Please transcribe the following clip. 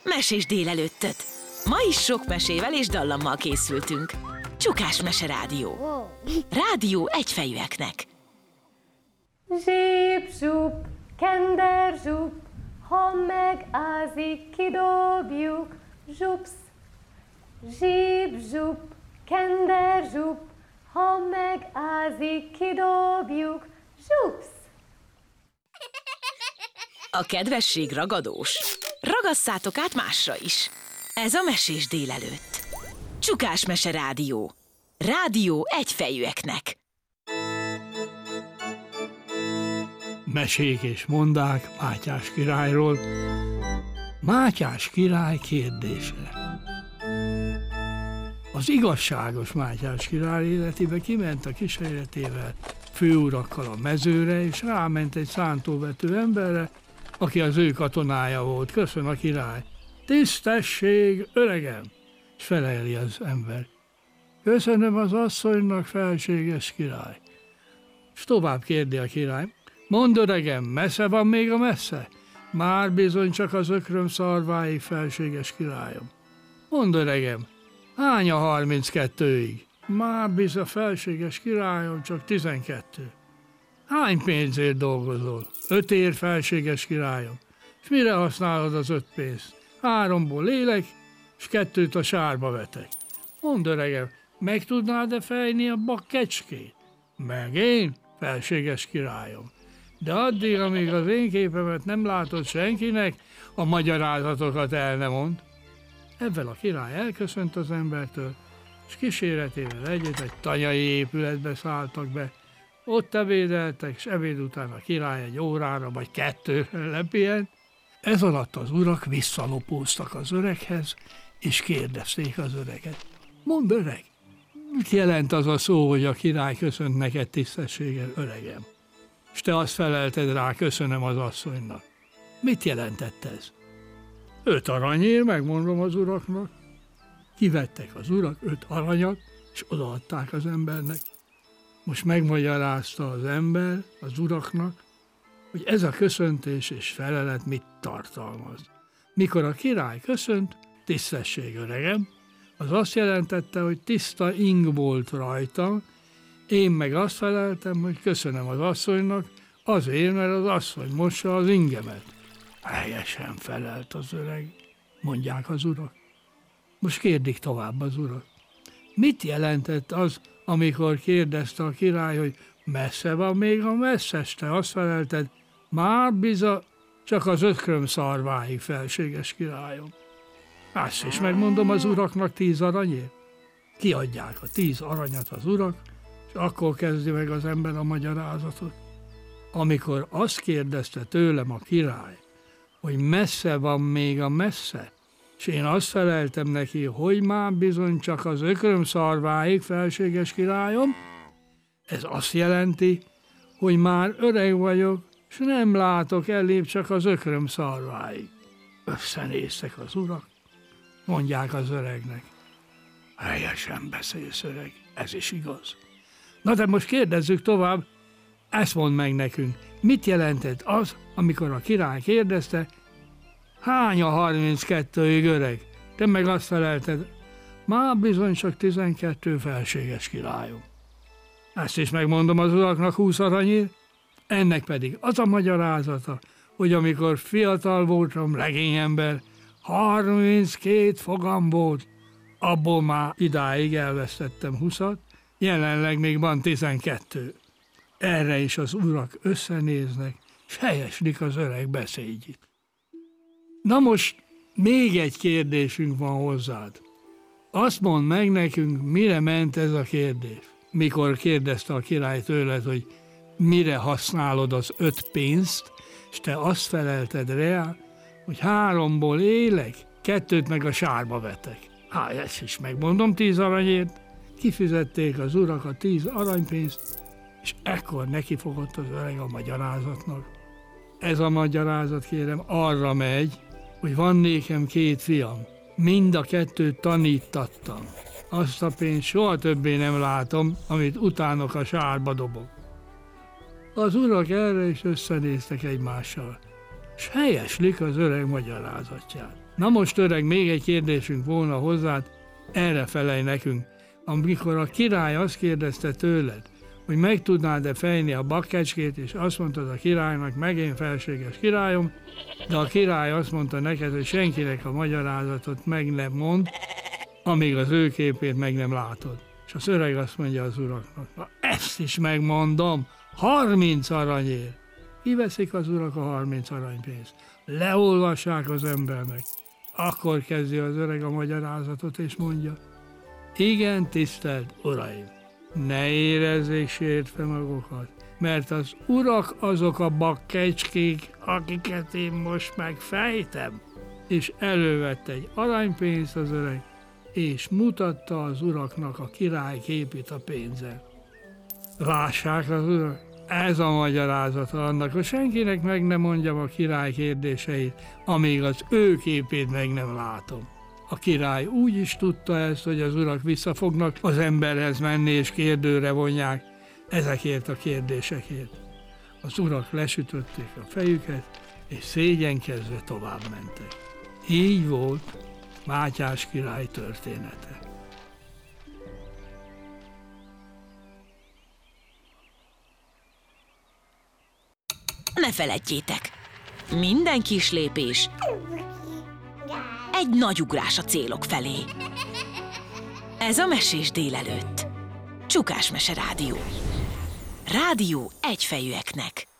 Mesés délelőttöt! Ma is sok mesével és dallammal készültünk. Csukás Mese Rádió. Rádió egyfejűeknek. Zsíp-zsup, kender-zsup, ha megázik, kidobjuk, zsupsz. Zsíp-zsup, kender-zsup, ha megázik, kidobjuk, zsupsz. A kedvesség ragadós. Ragasszátok át másra is. Ez a Mesés délelőtt. Csukás Mese Rádió. Rádió egyfejűeknek. Mesék és mondák Mátyás királyról. Mátyás király kérdése. Az igazságos Mátyás király életébe kiment a kíséretével, főurakkal a mezőre, és ráment egy szántóvető emberre, aki az ő katonája volt. Köszön a király. Tisztesség, öregem! És feleli az ember. Köszönöm az asszonynak, felséges király. És tovább kérdi a király. Mondd, öregem, messze van még a messze? Már bizony csak az ökröm szarváig, felséges királyom. Mondd, öregem, hány a 32-ig? Már bizony, felséges királyom, csak 12. Hány pénzért dolgozol? 5 ér, felséges királyom. És mire használod az 5 pénzt? 3-ból élek, és 2 a sárba vetek. Mondd, öregem, meg tudnád-e fejni a bakkecskét? Meg én, felséges királyom. De addig, amíg az én képemet nem látod senkinek, a magyarázatokat el nem mond. Ebben a király elköszönt az embertől, és kíséretével együtt egy tanyai épületbe szálltak be. Ott ebédeltek, és ebéd után a király egy órára vagy 2-re lepihent. Ez alatt az urak visszalopóztak az öreghez, és kérdezték az öreget. Mondd, öreg, mit jelent az a szó, hogy a király köszönt neked tisztességgel, öregem? És te azt felelted rá, köszönöm az asszonynak. Mit jelentett ez? 5 aranyér, megmondom az uraknak. Kivettek az urak 5 aranyat, és odaadták az embernek. Most megmagyarázta az ember az uraknak, hogy ez a köszöntés és felelet mit tartalmaz. Mikor a király köszönt, tisztesség, öregem, az azt jelentette, hogy tiszta ing volt rajtam, én meg azt feleltem, hogy köszönöm az asszonynak, azért, mert az asszony mossa az ingemet. Helyesen felelt az öreg, mondják az urak. Most kérdik tovább az urak. Mit jelentett az, amikor kérdezte a király, hogy messze van még a messzes? Te azt felelted, már biza, csak az ökröm szarváig, felséges királyom. Azt is megmondom az uraknak 10 aranyért. Kiadják a 10 aranyat az urak, és akkor kezdi meg az ember a magyarázatot. Amikor azt kérdezte tőlem a király, hogy messze van még a messze, és én azt feleltem neki, hogy már bizony csak az ökröm szarváig, felséges királyom, ez azt jelenti, hogy már öreg vagyok, és nem látok ellébb csak az ökröm szarváig. Összenéztek az urak, mondják az öregnek. Helyesen beszélsz, öreg, ez is igaz. Na de most kérdezzük tovább, ezt mondd meg nekünk, mit jelentett az, amikor a király kérdezte, hány a 32-ig, öreg? Te meg azt felelted, már bizony csak 12, felséges királyom. Ezt is megmondom az uraknak 20 aranyért, ennek pedig az a magyarázata, hogy amikor fiatal voltam, legényember, 32 fogam volt, abból már idáig elvesztettem 20-at, jelenleg még van 12. Erre is az urak összenéznek, és helyeslik az öreg beszédjét. Na most még egy kérdésünk van hozzád. Azt mondd meg nekünk, mire ment ez a kérdés. Mikor kérdezte a király tőled, hogy mire használod az 5 pénzt, és te azt felelted rá, hogy 3-ból élek, 2 meg a sárba vetek. Ezt is megmondom 10 aranyért. Kifizették az urak a 10 aranypénzt, és ekkor nekifogott az öreg a magyarázatnak. Ez a magyarázat, kérem, arra megy, hogy van nékem 2 fiam. Mind a 2 tanítattam. Azt a pénzt soha többé nem látom, amit utánok a sárba dobok. Az urak erre is összenéztek egymással. s helyeslik az öreg magyarázatját. Na most öreg, még egy kérdésünk volna hozzád, erre felej nekünk. Amikor a király azt kérdezte tőled, hogy meg tudnád-e fejni a bakkecskét, és azt mondtad a királynak, meg én felséges királyom, de a király azt mondta neked, hogy senkinek a magyarázatot meg nem mond, amíg az ő képét meg nem látod. És az öreg azt mondja az uraknak, na ezt is megmondom, 30 aranyért. Kiveszik az urak a 30 aranypénzt, leolvassák az embernek. Akkor kezdi az öreg a magyarázatot, és mondja, igen, tisztelt uraim, ne érezzék sértve magukat, mert az urak azok a bakkecskék, akiket én most megfejtem. És elővette egy aranypénzt az öreg, és mutatta az uraknak a király képét a pénzzel. Lássák az urak, ez a magyarázata annak, hogy senkinek meg nem mondjam a király kérdéseit, amíg az ő képét meg nem látom. A király úgy is tudta ezt, hogy az urak vissza fognak az emberhez menni és kérdőre vonják ezekért a kérdésekért. Az urak lesütötték a fejüket, és szégyenkezve tovább mentek. Így volt Mátyás király története. Ne feledjétek, minden kis lépés egy nagy ugrás a célok felé. Ez a Mesés délelőtt. Csukás Mese Rádió. Rádió egyfejűeknek.